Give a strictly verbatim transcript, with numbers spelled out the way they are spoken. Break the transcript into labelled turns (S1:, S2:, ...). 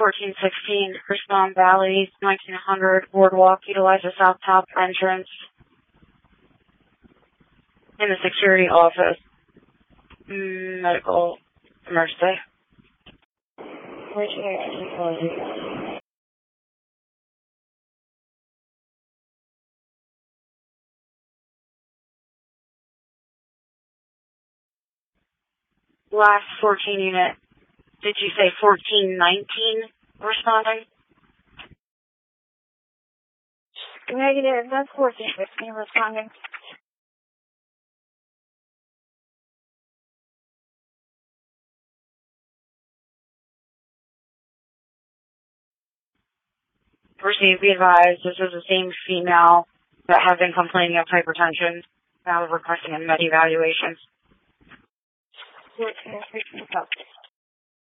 S1: fourteen sixteen, Richmond Valley, nineteen hundred, Boardwalk, utilize the South Top entrance in the security office. Medical emergency. Last fourteen unit. Did you say fourteen nineteen responding?
S2: Negative, that's fourteen fifteen responding.
S1: Proceed, be advised, this is the same female that has been complaining of hypertension, now requesting a med evaluation.
S2: fourteen fifteen,